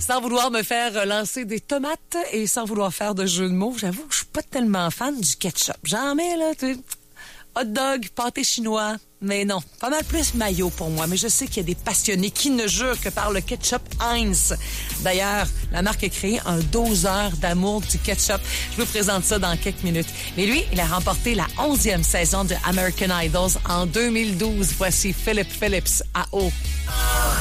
Sans vouloir me faire lancer des tomates et sans vouloir faire de jeu de mots, j'avoue que je suis pas tellement fan du ketchup. J'en mets, là, hot dog, pâté chinois, mais non, pas mal plus mayo pour moi. Mais je sais qu'il y a des passionnés qui ne jurent que par le ketchup Heinz. D'ailleurs, la marque a créé un doseur d'amour du ketchup. Je vous présente ça dans quelques minutes. Mais lui, il a remporté la 11e saison de American Idols en 2012. Voici Philip Phillips à eau.